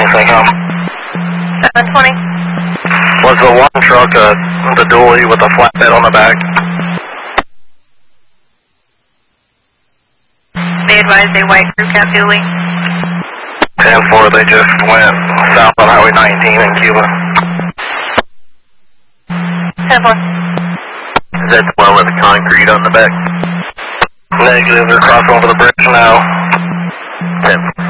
Syncom. 720. Was the one truck the dually with the flatbed on the back? They advised a white crew cab dually. 10-4, they just went south on Highway 19 in Cuba. 10-4. Is that the one with the concrete on the back? Negative, they're crossing over the bridge now. 10-4.